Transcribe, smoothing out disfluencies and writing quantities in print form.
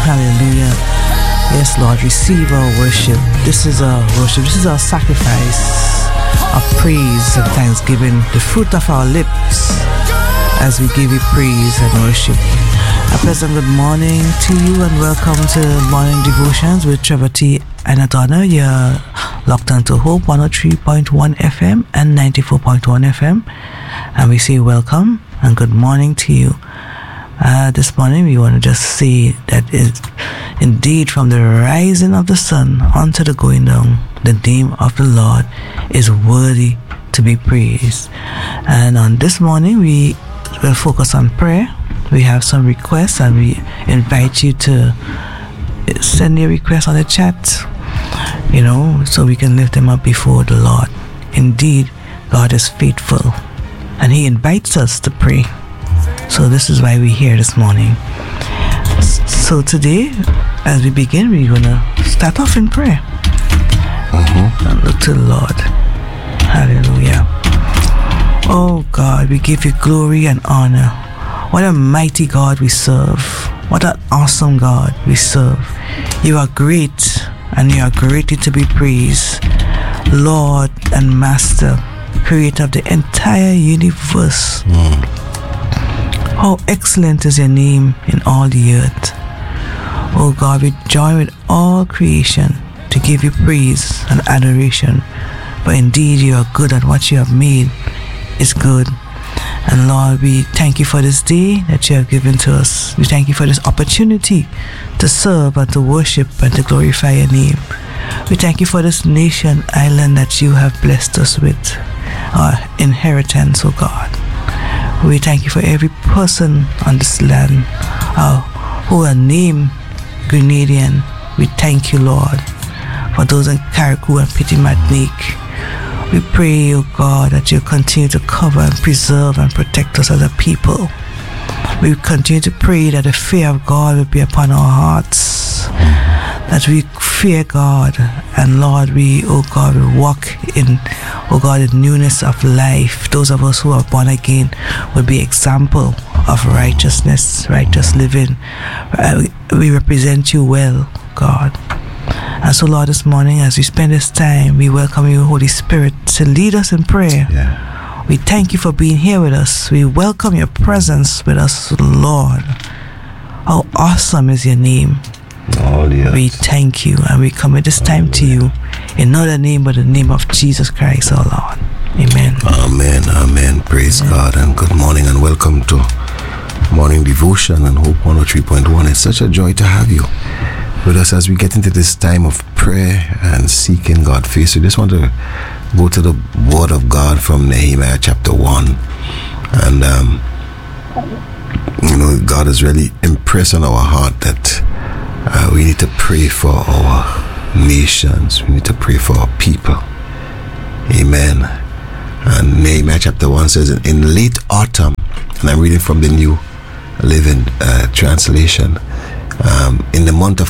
Hallelujah. Yes, Lord, receive our worship. This is our worship. This is our sacrifice of praise and thanksgiving, the fruit of our lips as we give you praise and worship. A pleasant good morning to you and welcome to Morning Devotions with Trevor T. and Adana. You're locked onto Hope 103.1 FM and 94.1 FM. And we say welcome and good morning to you. This morning we want to just say that indeed from the rising of the sun unto the going down, the name of the Lord is worthy to be praised. And on this morning we will focus on prayer. We have some requests and we invite you to send your requests on the chat, so we can lift them up before the Lord. Indeed, God is faithful and He invites us to pray. So this is why we're here this morning. So today, as we begin, we're going to start off in prayer. And look to the Lord. Hallelujah. Oh God, we give you glory and honor. What a mighty God we serve. What an awesome God we serve. You are great and you are greatly to be praised. Lord and Master, Creator of the entire universe. How excellent is your name in all the earth. Oh God, we join with all creation to give you praise and adoration. For indeed you are good, and what you have made is good. And Lord, we thank you for this day that you have given to us. We thank you for this opportunity to serve and to worship and to glorify your name. We thank you for this nation, island that you have blessed us with, our inheritance, oh God. We thank you for every person on this land who are named Grenadian. We thank you, Lord, for those in Carriacou and Petit Martinique. We pray, O God, that you continue to cover and preserve and protect us as a people. We continue to pray that the fear of God will be upon our hearts, that we fear God, and Lord, we, O God, will walk in, O God, in newness of life. Those of us who are born again will be example of righteousness, righteous living. We represent you well, God. And so, Lord, this morning, as we spend this time, we welcome you, Holy Spirit, to lead us in prayer. Yeah. We thank you for being here with us. We welcome your presence with us, Lord. How awesome is your name. Oh, yes. We thank you and we commit this time to you in no other name but the name of Jesus Christ, our Lord. Amen. Amen. Amen. Praise God and good morning and welcome to Morning Devotion and Hope 103.1. It's such a joy to have you with us as we get into this time of prayer and seeking God's face. We just want to go to the Word of God from Nehemiah chapter 1. And, God has really impressed on our heart that we need to pray for our nations. We need to pray for our people. Amen. And Nehemiah chapter 1 says, in late autumn, and I'm reading from the New Living Translation, in the month of